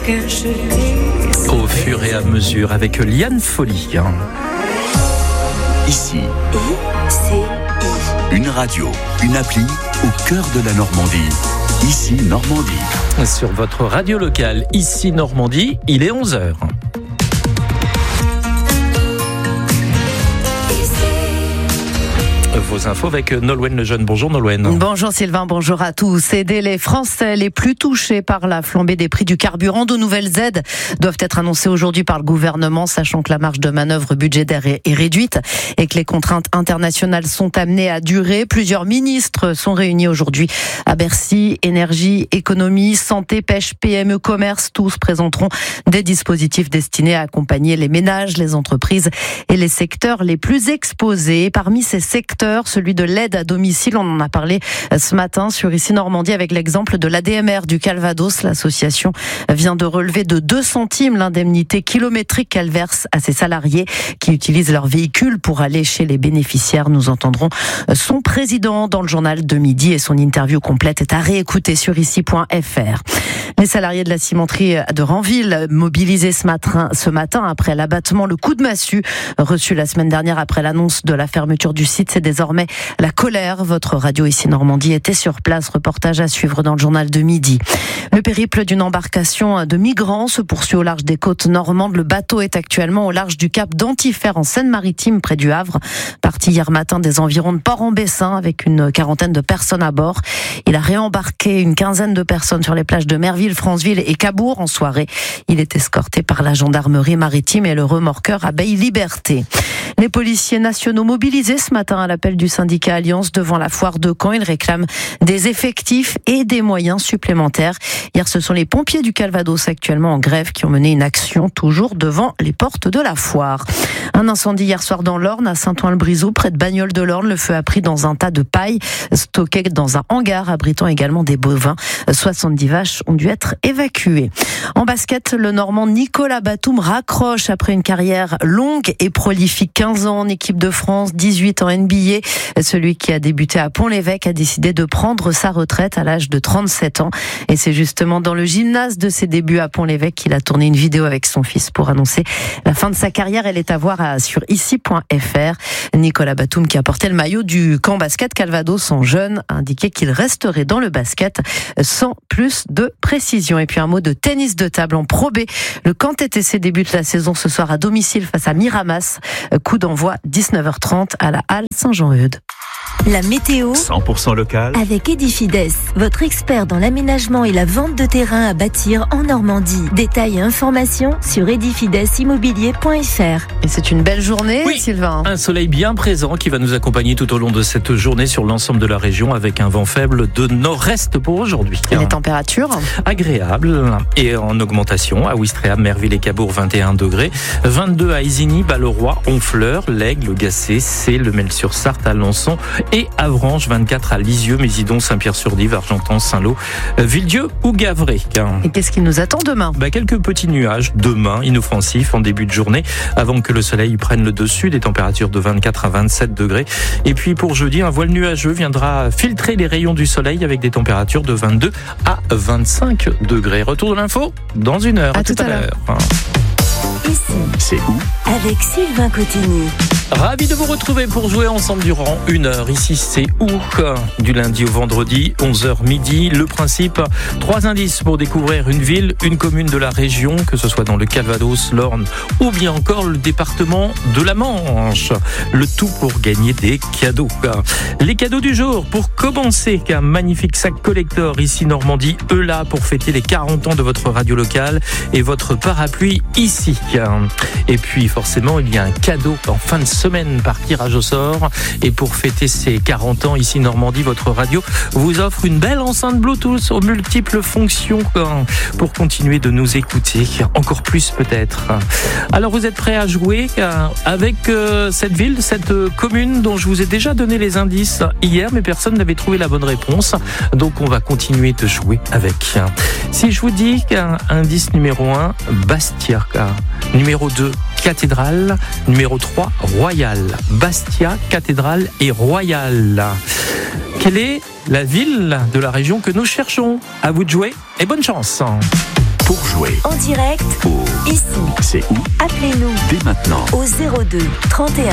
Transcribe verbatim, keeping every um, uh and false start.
que je lis. Au fur et à mesure avec Liane Folly. Ici, I C I. une radio, une appli au cœur de la Normandie. Ici Normandie. Sur votre radio locale, ici Normandie, il est onze heures. Vos infos avec Nolwenn Lejeune. Bonjour Nolwenn. Bonjour Sylvain, bonjour à tous. Aider les Français les plus touchés par la flambée des prix du carburant. De nouvelles aides doivent être annoncées aujourd'hui par le gouvernement, sachant que la marge de manœuvre budgétaire est, est réduite et que les contraintes internationales sont amenées à durer. Plusieurs ministres sont réunis aujourd'hui à Bercy. Énergie, économie, santé, pêche, P M E, commerce, tous présenteront des dispositifs destinés à accompagner les ménages, les entreprises et les secteurs les plus exposés. Parmi ces secteurs, celui de l'aide à domicile. On en a parlé ce matin sur Ici Normandie avec l'exemple de l'A D M R du Calvados. L'association vient de relever de deux centimes l'indemnité kilométrique qu'elle verse à ses salariés qui utilisent leur véhicule pour aller chez les bénéficiaires. Nous entendrons son président dans le journal de midi et son interview complète est à réécouter sur ici point f r. Les salariés de la cimenterie de Ranville mobilisés ce matin, ce matin après l'abattement, le coup de massue reçu la semaine dernière après l'annonce de la fermeture du site. C'est désormais la colère. Votre radio ici Normandie était sur place. Reportage à suivre dans le journal de midi. Le périple d'une embarcation de migrants se poursuit au large des côtes normandes. Le bateau est actuellement au large du cap d'Antifer en Seine-Maritime près du Havre. Parti hier matin des environs de Port-en-Bessin avec une quarantaine de personnes à bord. Il a réembarqué une quinzaine de personnes sur les plages de Merville, Franceville et Cabourg en soirée. Il est escorté par la gendarmerie maritime et le remorqueur Abeille Liberté. Les policiers nationaux mobilisés ce matin à l'appel du syndicat Alliance devant la foire de Caen. Ils réclament des effectifs et des moyens supplémentaires. Hier, ce sont les pompiers du Calvados actuellement en grève qui ont mené une action toujours devant les portes de la foire. Un incendie hier soir dans l'Orne, à Saint-Ouen-le-Brisou, près de Bagnoles de l'Orne. Le feu a pris dans un tas de paille stocké dans un hangar abritant également des bovins. soixante-dix vaches ont dû être évacuées. En basket, le Normand Nicolas Batum raccroche après une carrière longue et prolifique. quinze ans en équipe de France, dix-huit en N B A. Celui qui a débuté à Pont-l'Évêque a décidé de prendre sa retraite à l'âge de trente-sept ans. Et c'est justement dans le gymnase de ses débuts à Pont-l'Évêque qu'il a tourné une vidéo avec son fils pour annoncer la fin de sa carrière. Elle est à voir à, sur ici point f r. Nicolas Batum, qui a porté le maillot du camp basket Calvados en jeune, a indiqué qu'il resterait dans le basket sans plus de précision. Et puis un mot de tennis de table en Pro B. Le Caen T T C débute la saison ce soir à domicile face à Miramas. Coup d'envoi dix-neuf heures trente à la Halle Saint-Jean-Eudes. La météo cent pour cent local. avec Edifides, votre expert dans l'aménagement et la vente de terrain à bâtir en Normandie. Détails et informations sur edifides immobilier point f r. Et c'est une belle journée, Oui, Sylvain. un soleil bien présent qui va nous accompagner tout au long de cette journée sur l'ensemble de la région avec un vent faible de nord-est pour aujourd'hui. Et les températures Agréable et en augmentation à Ouistreham, Merville et Cabourg vingt et un degrés, vingt-deux à Isigny, Balleroy, Honfleur, l'Aigle, Gacé, C, Le Mel-sur-Sarthe, Alençon et Avranches, vingt-quatre à Lisieux, Mésidon, Saint-Pierre-sur-Dive, Argentan, Saint-Lô, Villedieu ou Gavray. Et qu'est-ce qui nous attend demain ? Bah, quelques petits nuages demain, inoffensifs en début de journée, avant que le soleil prenne le dessus, des températures de vingt-quatre à vingt-sept degrés. Et puis pour jeudi, un voile nuageux viendra filtrer les rayons du soleil avec des températures de vingt-deux à vingt-cinq degrés. Retour de l'info dans une heure. À À tout tout à à l'heure. Ici, C'est où? avec Sylvain Cotigny. Ravi de vous retrouver pour jouer ensemble durant une heure. Ici, c'est où? Du lundi au vendredi, onze heures midi. Le principe, trois indices pour découvrir une ville, une commune de la région, que ce soit dans le Calvados, l'Orne ou bien encore le département de la Manche. Le tout pour gagner des cadeaux. Les cadeaux du jour, pour commencer, qu'un magnifique sac collector ici Normandie, Eula, pour fêter les quarante ans de votre radio locale et votre parapluie ici. Et puis forcément, il y a un cadeau en fin de semaine par tirage au sort. Et pour fêter ces quarante ans ici Normandie, votre radio vous offre une belle enceinte Bluetooth aux multiples fonctions pour continuer de nous écouter encore plus peut-être. Alors vous êtes prêts à jouer avec cette ville, cette commune dont je vous ai déjà donné les indices hier, mais personne n'avait trouvé la bonne réponse. Donc on va continuer de jouer avec. Si je vous dis qu'un indice numéro un, Bastia. Numéro deux, Cathédrale. Numéro trois, Royal. Bastia, Cathédrale et Royal. Quelle est la ville de la région que nous cherchons? À vous de jouer et bonne chance. Pour jouer En direct, au ici. C'est où Appelez-nous dès maintenant. au zéro deux trente et un